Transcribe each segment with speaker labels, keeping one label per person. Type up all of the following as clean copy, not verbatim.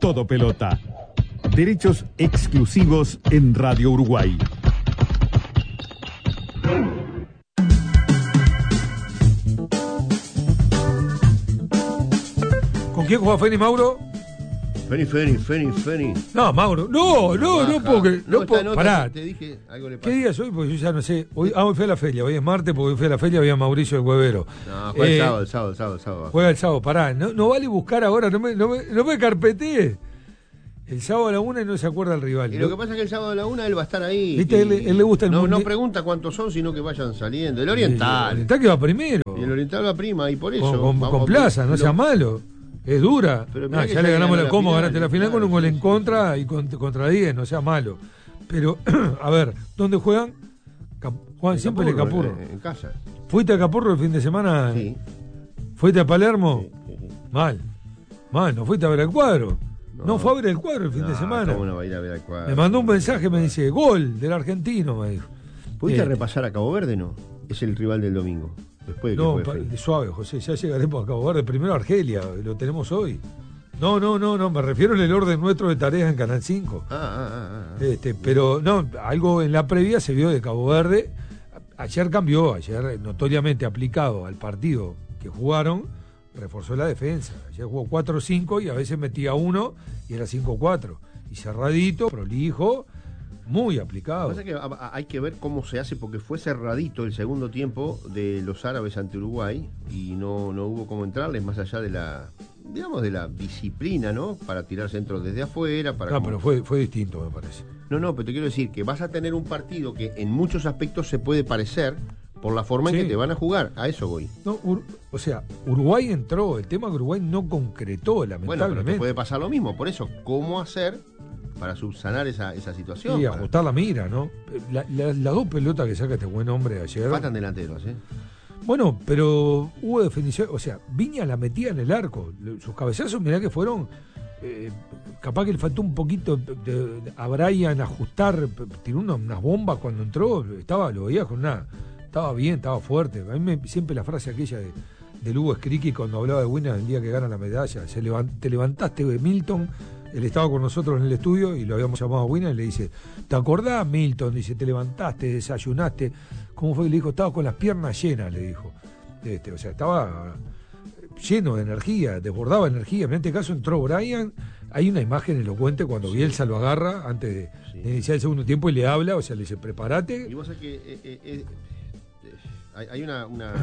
Speaker 1: Todo Pelota. Derechos exclusivos en Radio Uruguay.
Speaker 2: ¿Con quién juega Feni, Mauro?
Speaker 3: Feni.
Speaker 2: No, Mauro. No porque. No, pará.
Speaker 3: Te dije, algo le pasa.
Speaker 2: ¿Qué día es hoy? Porque yo ya no sé. Hoy fui a la feria. Hoy es martes porque hoy fui a la feria. Había Mauricio el Huevero.
Speaker 3: No, juega el sábado.
Speaker 2: Juega el sábado. Pará. No vale buscar ahora. No me carpetees. El sábado a la 1 y no se acuerda el rival.
Speaker 3: Y lo que pasa es que el sábado a la 1 él va a estar ahí.
Speaker 2: ¿Viste? Él le gusta el
Speaker 3: No pregunta cuántos son, sino que vayan saliendo. El Oriental.
Speaker 2: El Oriental que va primero.
Speaker 3: Y el Oriental va prima, y por eso.
Speaker 2: Con Plaza, no sea malo. Es dura. Ya le ganamos la cómo ganaste la final con un gol en contra y contra 10, no sea malo. Pero, a ver, ¿dónde juegan? Juegan siempre en Capurro.
Speaker 3: En casa.
Speaker 2: ¿Fuiste a Capurro el fin de semana?
Speaker 3: Sí.
Speaker 2: ¿Fuiste a Palermo?
Speaker 3: Sí.
Speaker 2: Mal, ¿no fuiste a ver el cuadro? No fue a ver el cuadro el fin de semana.
Speaker 3: ¿Cómo no va a ir a ver el cuadro?
Speaker 2: Me mandó un mensaje, me dice, gol del argentino, me dijo.
Speaker 3: ¿Pudiste repasar a Cabo Verde, no? Es el rival del domingo. Después de que
Speaker 2: suave, José, ya llegaremos a Cabo Verde. Primero Argelia, lo tenemos hoy. No, me refiero en el orden nuestro de tareas en Canal 5. Pero no, algo en la previa se vio de Cabo Verde. Ayer notoriamente aplicado al partido que jugaron, reforzó la defensa. Ayer jugó 4-5 y a veces metía 1 y era 5-4. Y cerradito, prolijo, muy aplicado.
Speaker 3: Lo que pasa es que hay que ver cómo se hace, porque fue cerradito el segundo tiempo de los árabes ante Uruguay y no hubo cómo entrarles más allá de la disciplina, ¿no? Para tirar centros desde afuera.
Speaker 2: Pero fue distinto, me parece.
Speaker 3: No, pero te quiero decir que vas a tener un partido que en muchos aspectos se puede parecer por la forma en que te van a jugar. A eso voy.
Speaker 2: No, Uruguay entró, el tema que Uruguay no concretó, lamentablemente.
Speaker 3: Bueno, pero te puede pasar lo mismo, por eso, ¿cómo hacer para subsanar esa situación?
Speaker 2: Sí, ajustar la mira, ¿no? Las dos pelotas que saca este buen hombre ayer.
Speaker 3: Faltan delanteros, ¿eh?
Speaker 2: Bueno, pero hubo definición, Viña la metía en el arco. Sus cabezazos, mirá que fueron, capaz que le faltó un poquito a Brian ajustar, tiró unas bombas cuando entró, lo veía estaba bien, estaba fuerte. A mí siempre la frase aquella de Hugo Scriqui cuando hablaba de Wina el día que gana la medalla, te levantaste de Milton. Él estaba con nosotros en el estudio y lo habíamos llamado a Wina y le dice, ¿te acordás, Milton? Dice, te levantaste, desayunaste. ¿Cómo fue? Y le dijo, estaba con las piernas llenas, le dijo. Estaba lleno de energía, desbordaba energía. En este caso entró Brian. Hay una imagen elocuente cuando Bielsa lo agarra antes de iniciar el segundo tiempo y le habla, le dice, prepárate.
Speaker 3: Y vos sabés que hay una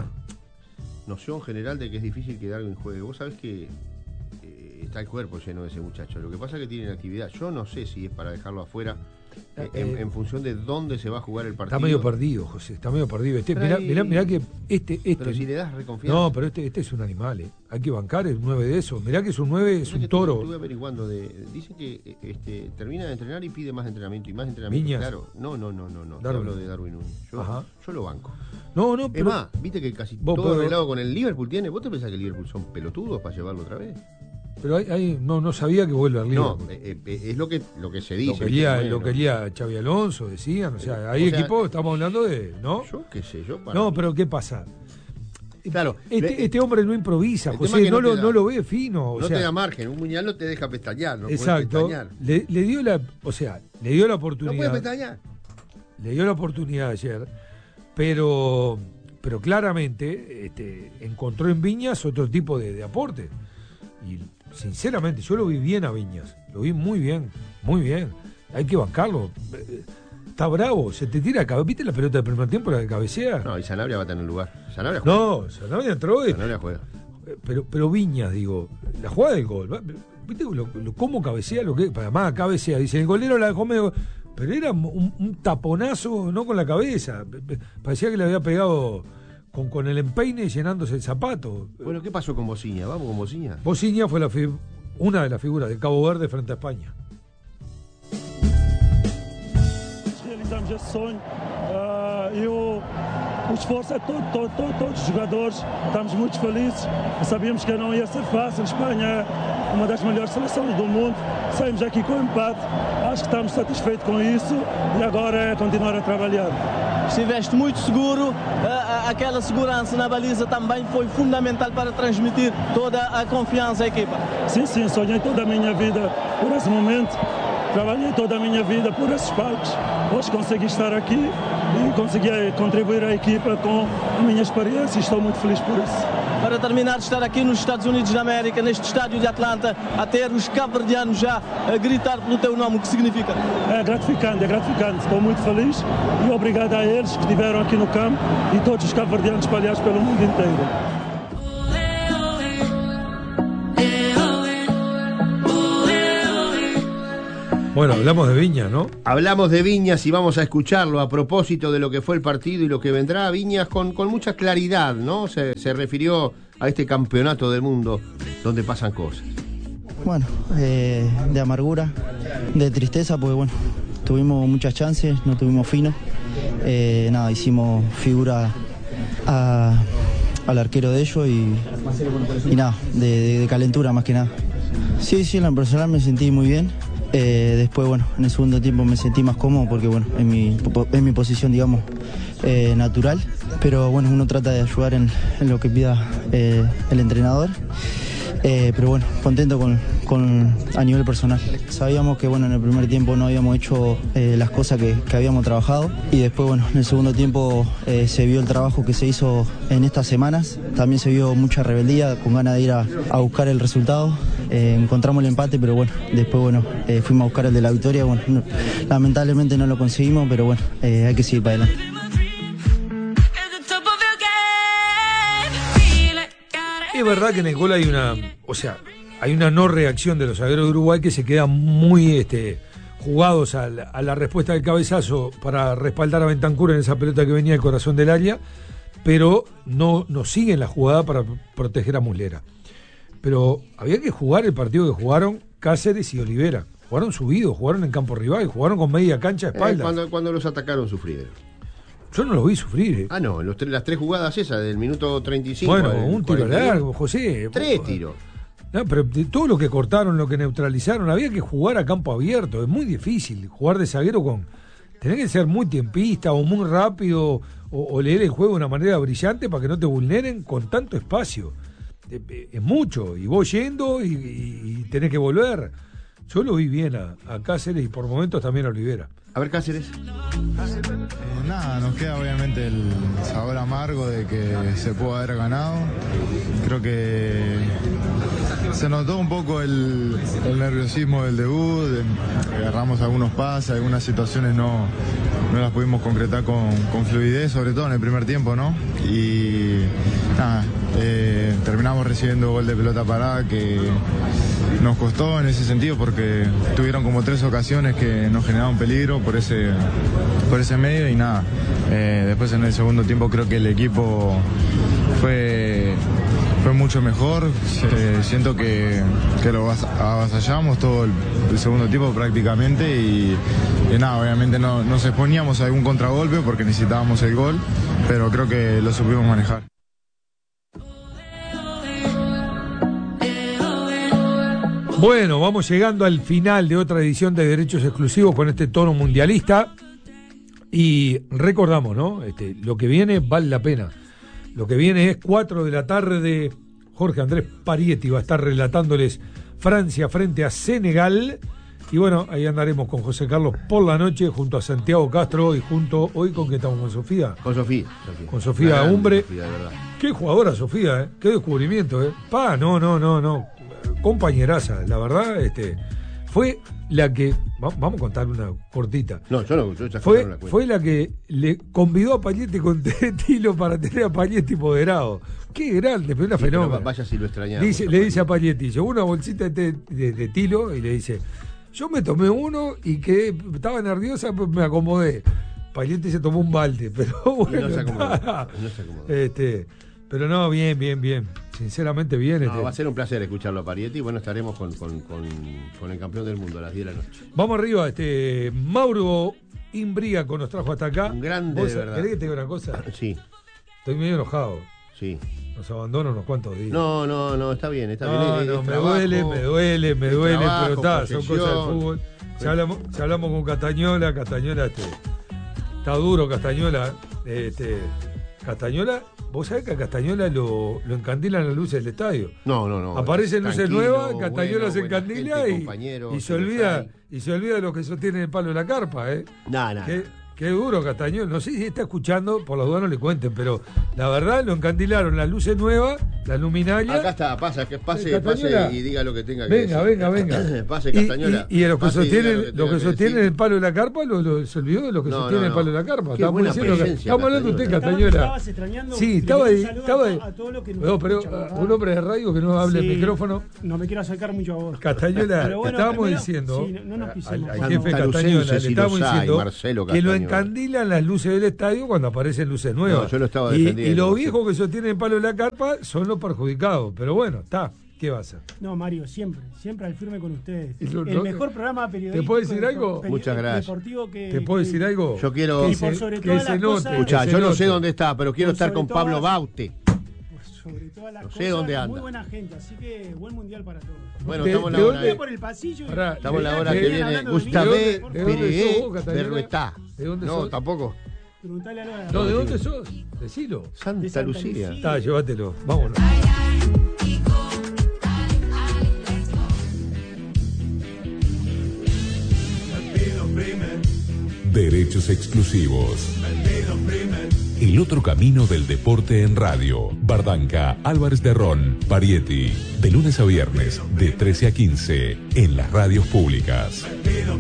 Speaker 3: noción general de que es difícil que Darwin juegue. Vos sabés que está el cuerpo lleno de ese muchacho. Lo que pasa es que tienen actividad. Yo no sé si es para dejarlo afuera en función de dónde se va a jugar el partido.
Speaker 2: Está medio perdido, José. Está medio perdido. Mirá que
Speaker 3: Pero si le das reconfianza.
Speaker 2: No, pero este es un animal. Hay que bancar el 9 de eso. Mirá que es un 9, es un toro.
Speaker 3: Estuve averiguando. Dicen que termina de entrenar y pide más entrenamiento y más entrenamiento.
Speaker 2: Viñas.
Speaker 3: Claro. No. Te hablo de Darwin Núñez. Yo lo banco.
Speaker 2: No, pero...
Speaker 3: Es más, viste que casi todo arreglado con el Liverpool tiene. ¿Vos te pensás que el Liverpool son pelotudos para llevarlo otra vez?
Speaker 2: Pero no sabía que vuelve al Liverpool.
Speaker 3: No, es lo que se dice.
Speaker 2: Lo quería Xabi Alonso, decían. Hay equipos, estamos hablando de... ¿no?
Speaker 3: Yo qué sé,
Speaker 2: pero ¿qué pasa?
Speaker 3: Claro,
Speaker 2: este hombre no improvisa, José, no lo ve fino.
Speaker 3: No te da margen, un muñal no te deja pestañear. No
Speaker 2: exacto. Le dio la oportunidad.
Speaker 3: No puede pestañear.
Speaker 2: Le dio la oportunidad ayer, pero claramente encontró en Viñas otro tipo de aporte. Y sinceramente, yo lo vi bien a Viñas. Lo vi muy bien. Hay que bancarlo. Está bravo, se te tira. ¿Viste la pelota del primer tiempo, la de cabecea?
Speaker 3: No, y Sanabria va a tener lugar. Sanabria juega.
Speaker 2: No, Sanabria entró.
Speaker 3: Sanabria juega.
Speaker 2: Pero Viñas, digo, la jugada del gol. ¿Viste cómo cabecea? Además, cabecea. Dice, el golero la dejó medio. Pero era un taponazo, no con la cabeza. Parecía que le había pegado con el empeine llenándose el zapato.
Speaker 3: Bueno, ¿qué pasó con Bociña? ¿Vamos con Bociña?
Speaker 2: Bociña fue una de las figuras de Cabo Verde frente a España.
Speaker 4: Realizamos esse sonho. O esforço é todos os jogadores. Estamos muito felizes. Sabíamos que não ia ser fácil. Espanha uma das melhores seleções do mundo. Saímos aqui com empate, acho que estamos satisfeitos com isso e agora é continuar a trabalhar.
Speaker 5: Estiveste muito seguro, aquela segurança na baliza também foi fundamental para transmitir toda a confiança à equipa.
Speaker 4: Sim, sonhei toda a minha vida por esse momento, trabalhei toda a minha vida por esses palcos. Hoje consegui estar aqui e consegui contribuir à equipa com a minha experiência e estou muito feliz por isso.
Speaker 5: Para terminar de estar aqui nos Estados Unidos da América, neste estádio de Atlanta, a ter os cabo-verdianos já a gritar pelo teu nome, o que significa?
Speaker 4: É gratificante. Estou muito feliz e obrigado a eles que estiveram aqui no campo e todos os cabo-verdianos espalhados pelo mundo inteiro.
Speaker 2: Bueno, hablamos de Viñas, ¿no?
Speaker 3: Hablamos de Viñas y vamos a escucharlo a propósito de lo que fue el partido y lo que vendrá. Viñas con mucha claridad, ¿no? Se refirió a este campeonato del mundo donde pasan cosas.
Speaker 6: Bueno, de amargura, de tristeza, porque bueno, tuvimos muchas chances, no tuvimos fino. Hicimos figura al arquero de ellos y nada, de calentura más que nada. Sí, en lo personal me sentí muy bien. Después, bueno, en el segundo tiempo me sentí más cómodo porque, bueno, en mi posición, digamos, natural. Pero, bueno, uno trata de ayudar en lo que pida el entrenador. Pero, bueno, contento a nivel personal. Sabíamos que, bueno, en el primer tiempo no habíamos hecho las cosas que habíamos trabajado. Y después, bueno, en el segundo tiempo se vio el trabajo que se hizo en estas semanas. También se vio mucha rebeldía, con ganas de ir a buscar el resultado. Encontramos el empate, pero bueno, después bueno, fuimos a buscar el de la victoria. Bueno, lamentablemente no lo conseguimos, pero bueno, hay que seguir para adelante.
Speaker 2: Es verdad que en el gol hay una no reacción de los zagueros de Uruguay que se quedan muy jugados a la respuesta del cabezazo para respaldar a Bentancur en esa pelota que venía del corazón del área, pero no siguen la jugada para proteger a Muslera. Pero había que jugar el partido que jugaron Cáceres y Olivera. Jugaron subidos, jugaron en campo rival, jugaron con media cancha de espaldas.
Speaker 3: Cuando los atacaron sufrieron.
Speaker 2: Yo no los vi sufrir.
Speaker 3: Ah, no, las tres jugadas esas del minuto 35.
Speaker 2: Bueno, un tiro largo, José.
Speaker 3: 3 tiros.
Speaker 2: No, pero todo lo que cortaron, lo que neutralizaron, había que jugar a campo abierto. Es muy difícil jugar de zaguero tenés que ser muy tiempista o muy rápido o leer el juego de una manera brillante para que no te vulneren con tanto espacio. Es mucho, y vos yendo y tenés que volver. Yo lo vi bien a Cáceres y por momentos también a Olivera.
Speaker 3: A ver, Cáceres.
Speaker 7: Nos queda obviamente el sabor amargo de que se pudo haber ganado. Creo que se notó un poco el nerviosismo del debut, agarramos algunos pases, algunas situaciones no las pudimos concretar con fluidez, sobre todo en el primer tiempo, ¿no? Y nada, terminamos recibiendo gol de pelota parada que nos costó en ese sentido porque tuvieron como 3 ocasiones que nos generaron peligro por ese medio y nada. Después en el segundo tiempo creo que el equipo fue mucho mejor. Siento que lo avasallamos todo el segundo tiempo prácticamente y nada, obviamente no nos exponíamos a algún contragolpe porque necesitábamos el gol, pero creo que lo supimos manejar.
Speaker 2: Bueno, vamos llegando al final de otra edición de Derechos Exclusivos con este tono mundialista y recordamos, ¿no? Lo que viene vale la pena. Lo que viene es 4 de la tarde. Jorge Andrés Parietti va a estar relatándoles Francia frente a Senegal. Y bueno, ahí andaremos con José Carlos por la noche junto a Santiago Castro y junto hoy con que estamos con Sofía.
Speaker 3: Con Sofía.
Speaker 2: Con Sofía Umbre.
Speaker 3: Sofía, de verdad.
Speaker 2: Qué jugadora Sofía, qué descubrimiento, no. Compañeraza, la verdad, fue la que, vamos a contar una cortita.
Speaker 3: No, yo ya
Speaker 2: fue la que le convidó a Pagnetti con Tilo para tener a Pagnetti moderado. Qué grande, pero una fenómena.
Speaker 3: Vaya si lo extrañamos.
Speaker 2: Le dice a Pagnetti, llevó una bolsita de Tilo y le dice, yo me tomé uno y que estaba nerviosa, pues me acomodé. Pagnetti se tomó un balde, pero bueno.
Speaker 3: Y no se acomodó.
Speaker 2: Pero no, bien. Sinceramente bien.
Speaker 3: Va a ser un placer escucharlo a Parietti. Bueno, estaremos con el campeón del mundo a las 10 de la noche.
Speaker 2: Vamos arriba, Mauro Imbriaco nos trajo hasta acá.
Speaker 3: Un grande, de verdad.
Speaker 2: ¿Querés que te diga una cosa?
Speaker 3: Sí.
Speaker 2: Estoy medio enojado.
Speaker 3: Sí.
Speaker 2: Nos abandona unos cuantos días.
Speaker 3: No, está bien, está
Speaker 2: No,
Speaker 3: bien.
Speaker 2: no, me duele,
Speaker 3: trabajo,
Speaker 2: pero está, son
Speaker 3: posesión.
Speaker 2: cosas del fútbol. Ya hablamos con Castañola está duro Castañola. Castañola, vos sabés que a Castañola lo encandilan las luces del estadio.
Speaker 3: No.
Speaker 2: Aparecen luces
Speaker 3: Tranquilo,
Speaker 2: nuevas, Castañola se
Speaker 3: buena
Speaker 2: encandila
Speaker 3: gente,
Speaker 2: y
Speaker 3: compañeros,
Speaker 2: se olvida de los que sostienen el palo de la carpa,
Speaker 3: Nada.
Speaker 2: Qué duro Castañola. No sé si está escuchando, por las dudas no le cuenten, pero la verdad lo encandilaron las luces nuevas, la luminaria.
Speaker 3: Acá está, pase
Speaker 2: Castañola.
Speaker 3: y diga lo que tenga que decir.
Speaker 2: Venga.
Speaker 3: Pase, Castañola.
Speaker 2: Y los que
Speaker 3: Pase
Speaker 2: sostienen
Speaker 3: decir.
Speaker 2: el palo de la carpa, se olvidó de los que sostienen el palo de la carpa.
Speaker 3: Qué buena presencia,
Speaker 2: Estamos hablando de usted, Castañola.
Speaker 8: Estabas extrañando.
Speaker 2: Sí, estaba
Speaker 8: a todos los que nos
Speaker 2: pero
Speaker 8: escuchan, ¿verdad?
Speaker 2: un hombre de radio que no hable el micrófono.
Speaker 8: No me quiero acercar mucho a vos.
Speaker 2: Castañola,
Speaker 8: Pero bueno,
Speaker 2: estábamos
Speaker 8: primero,
Speaker 2: diciendo
Speaker 8: sí, no nos pisemos.
Speaker 2: al
Speaker 8: Santa
Speaker 2: jefe Castañola,
Speaker 3: Lucense,
Speaker 2: le
Speaker 3: si
Speaker 2: estábamos
Speaker 3: los hay,
Speaker 2: diciendo
Speaker 3: Marcelo
Speaker 2: que lo
Speaker 3: Castañola.
Speaker 2: encandilan las luces del estadio cuando aparecen luces nuevas.
Speaker 3: No, yo lo estaba
Speaker 2: y
Speaker 3: defendiendo.
Speaker 2: los viejos que sostienen el palo de la carpa son los perjudicados. Pero bueno, está. ¿Qué va a hacer?
Speaker 8: No, Mario, siempre al firme con ustedes.
Speaker 2: Y
Speaker 8: El mejor programa periodístico.
Speaker 2: ¿Te puedo decir algo?
Speaker 3: Muchas gracias.
Speaker 8: Deportivo que,
Speaker 2: ¿Te puedo decir algo?
Speaker 3: Yo quiero.
Speaker 8: Y por sobre
Speaker 2: que
Speaker 8: todas
Speaker 2: se
Speaker 8: las
Speaker 2: note.
Speaker 8: cosas,
Speaker 3: Escuchá,
Speaker 2: que se
Speaker 3: yo no
Speaker 2: note.
Speaker 3: sé dónde está, pero quiero
Speaker 8: Por
Speaker 3: estar
Speaker 8: sobre
Speaker 3: con Pablo
Speaker 8: todas-
Speaker 3: Baute.
Speaker 8: sobre todas las
Speaker 3: No sé
Speaker 8: cosas,
Speaker 3: dónde anda.
Speaker 8: muy buena gente, así que buen mundial para todos.
Speaker 3: Bueno,
Speaker 2: ¿De-
Speaker 3: estamos en
Speaker 2: de
Speaker 3: la
Speaker 2: dónde?
Speaker 3: hora.
Speaker 8: Por el pasillo.
Speaker 2: Pará,
Speaker 3: Estamos en la hora
Speaker 2: ¿De-
Speaker 3: que
Speaker 2: de-
Speaker 3: viene
Speaker 8: hablando de mí?
Speaker 3: Gustave
Speaker 2: ¿De dónde sos
Speaker 3: Perigué
Speaker 2: vos, Castañola?
Speaker 3: Berruetá.
Speaker 2: ¿De dónde
Speaker 3: No,
Speaker 2: sos?
Speaker 3: tampoco.
Speaker 8: Preguntale a Lola.
Speaker 2: No, ¿de dónde sos? Decilo.
Speaker 3: Santa
Speaker 8: Santa
Speaker 3: Lucía.
Speaker 8: Lucía.
Speaker 2: Está, llévatelo. Vámonos.
Speaker 9: Derechos exclusivos. El otro camino del deporte en radio. Bardanca, Álvarez de Ron, Parietti. De lunes a viernes, de 13 a 15, en las radios públicas.